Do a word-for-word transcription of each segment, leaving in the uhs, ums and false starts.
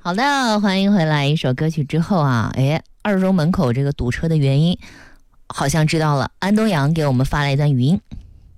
好的，欢迎回来。一首歌曲之后啊，哎，二中门口这个堵车的原因好像知道了。安东阳给我们发来一段语音。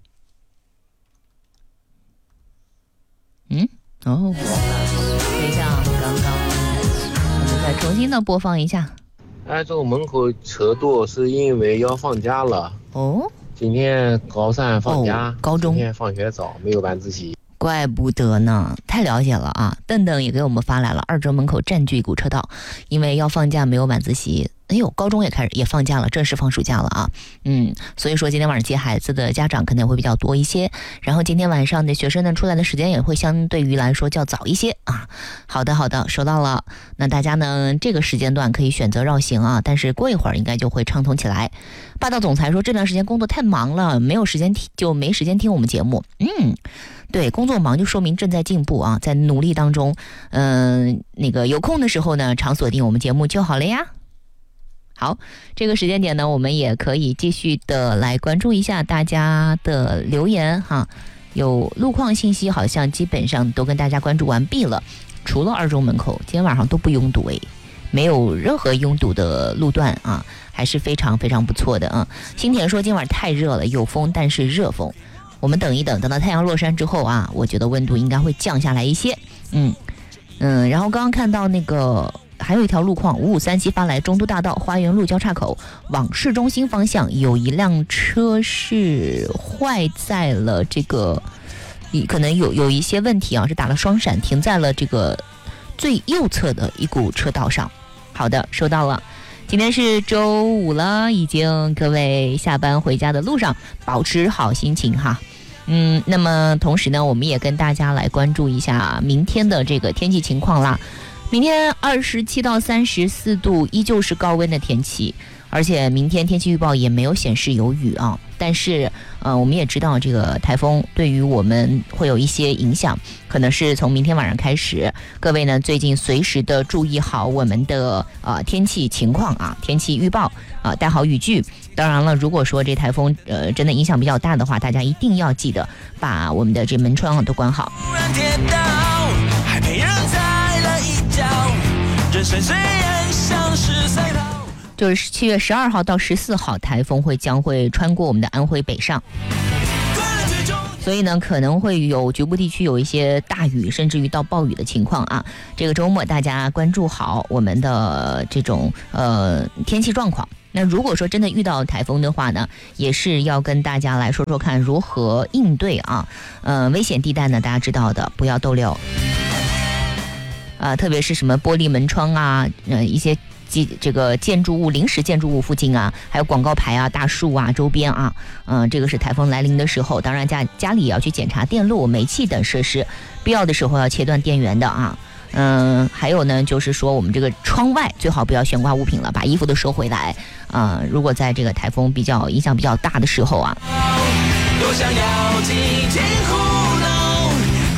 嗯，哦，非常刚刚，我们再重新的播放一下。 安中门口车多是因为要放假了。 哦， 今天高三放假， 哦、高中今天放学早，没有晚自习。 怪不得呢，太了解了啊！邓邓也给我们发来了，二中门口占据一股车道，因为要放假没有晚自习。哎呦，高中也开始也放假了，正式放暑假了啊！嗯，所以说今天晚上接孩子的家长可能会比较多一些，然后今天晚上的学生呢出来的时间也会相对于来说较早一些啊。好的好的，收到了。那大家呢这个时间段可以选择绕行啊，但是过一会儿应该就会畅通起来。霸道总裁说这段时间工作太忙了，没有时间听就没时间听我们节目。嗯。对，工作忙就说明正在进步啊，在努力当中，嗯、呃，那个有空的时候呢，常锁定我们节目就好了呀。好，这个时间点呢，我们也可以继续的来关注一下大家的留言哈。有路况信息，好像基本上都跟大家关注完毕了，除了二中门口，今天晚上都不拥堵诶，没有任何拥堵的路段啊，还是非常非常不错的啊。新田说今晚太热了，有风，但是热风。我们等一等，等到太阳落山之后啊，我觉得温度应该会降下来一些。嗯嗯，然后刚刚看到那个还有一条路况，五五三七发来，中都大道花园路交叉口往市中心方向有一辆车是坏在了这个，可能有有一些问题啊，是打了双闪，停在了这个最右侧的一股车道上。好的，收到了。今天是周五了，已经各位下班回家的路上保持好心情哈。嗯，那么同时呢，我们也跟大家来关注一下明天的这个天气情况啦。明天二十七到三十四度，依旧是高温的天气，而且明天天气预报也没有显示有雨啊。但是呃，我们也知道这个台风对于我们会有一些影响，可能是从明天晚上开始，各位呢最近随时的注意好我们的呃天气情况啊，天气预报啊，带好雨具。当然了，如果说这台风呃真的影响比较大的话，大家一定要记得把我们的这门窗都关好。还被人踩了一脚，人生虽然像是赛跑。就是七月十二号到十四号，台风会将会穿过我们的安徽北上，所以呢可能会有局部地区有一些大雨，甚至于到暴雨的情况啊。这个周末大家关注好我们的这种呃天气状况。那如果说真的遇到台风的话呢，也是要跟大家来说说看如何应对啊。呃，危险地带呢大家知道的，不要逗留。啊，特别是什么玻璃门窗啊，呃一些。这个建筑物、临时建筑物附近啊，还有广告牌啊、大树啊、周边啊，嗯、呃，这个是台风来临的时候，当然家家里也要去检查电路、煤气等设施，必要的时候要切断电源的啊。嗯、呃，还有呢，就是说我们这个窗外最好不要悬挂物品了，把衣服都收回来啊、呃。如果在这个台风比较影响比较大的时候啊。多想要尽情糊弄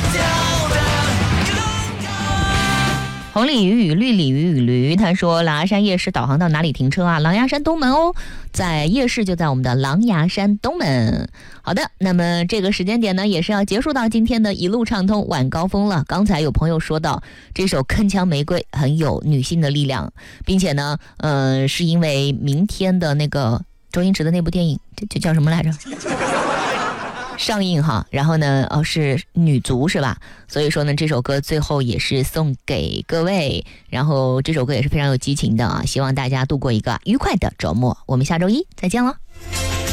红鲤鱼与绿鲤鱼与驴，他说狼牙山夜市导航到哪里停车啊？狼牙山东门哦，在夜市就在我们的狼牙山东门。好的，那么这个时间点呢，也是要结束到今天的一路畅通晚高峰了。刚才有朋友说到这首铿锵玫瑰很有女性的力量，并且呢，呃，是因为明天的那个周星驰的那部电影，这这叫什么来着？上映哈，然后呢，哦是女足是吧？所以说呢，这首歌最后也是送给各位，然后这首歌也是非常有激情的啊，希望大家度过一个愉快的周末。我们下周一再见了。